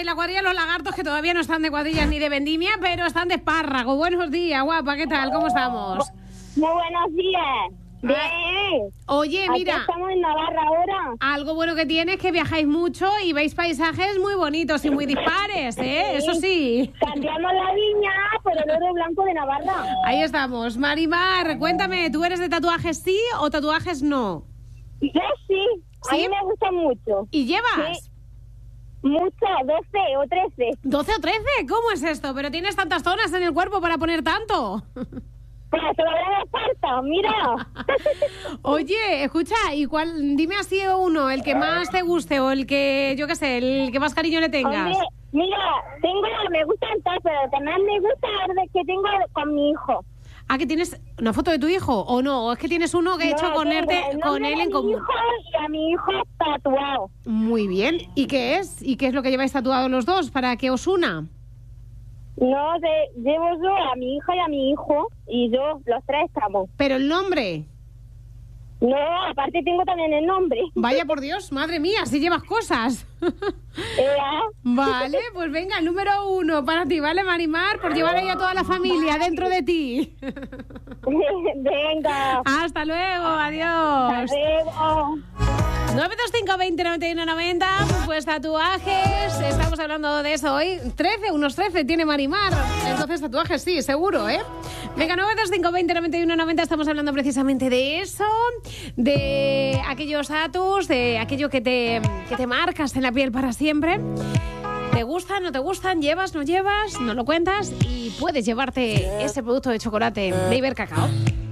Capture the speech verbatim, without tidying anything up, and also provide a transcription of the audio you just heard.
la cuadrilla de los lagartos, que todavía no están de cuadrillas ni de vendimia, pero están de espárrago. Buenos días, guapa, ¿qué tal? ¿Cómo estamos? Muy buenos días. Bien. Oye, mira, aquí estamos en Navarra ahora. Algo bueno que tiene es que viajáis mucho y veis paisajes muy bonitos y muy dispares, ¿eh? Sí. Eso sí. Cambiamos la viña por el oro blanco de Navarra. Ahí estamos. Marimar, cuéntame, ¿tú eres de tatuajes sí o tatuajes no? Yo sí. A ¿Sí? mí me gusta mucho. ¿Y llevas? Sí. Mucho, doce o trece. ¿doce o trece? ¿Cómo es esto? ¿Pero tienes tantas zonas en el cuerpo para poner tanto? Pues todavía me falta, mira. Oye, escucha, ¿y cuál? Dime así uno, el que más te guste o el que, yo qué sé, el que más cariño le tengas. Hombre, mira, tengo, me gustan todos, pero el que más me gusta es el que tengo con mi hijo. Ah, ¿que tienes una foto de tu hijo o no? ¿O es que tienes uno que he hecho No, con, tengo erte- el con nombre él de en mi común? hijo y a mi hijo tatuado. Muy bien. ¿Y qué es? ¿Y qué es lo que lleváis tatuado los dos para que os una? No, de, llevo yo a mi hija y a mi hijo, y yo, los tres estamos. Pero el nombre. No, aparte tengo también el nombre. Vaya por Dios, madre mía, si llevas cosas. Ea. Vale, pues venga, el número uno para ti, ¿vale, Marimar? Por llevar ahí a toda la familia dentro de ti. Venga. Hasta luego, adiós. Hasta luego. nueve dos cinco veinte noventa y uno noventa, pues tatuajes, estamos hablando de eso hoy. trece, unos trece tiene Marimar, entonces tatuajes sí, seguro, ¿eh? Venga, nueve dos cinco veinte noventa y uno noventa, estamos hablando precisamente de eso, de aquellos tatus, de aquello que te, que te marcas en la piel para siempre. ¿Te gustan, no te gustan? ¿Llevas, no llevas? ¿No lo cuentas? Y puedes llevarte ese producto de chocolate de Ibercacao.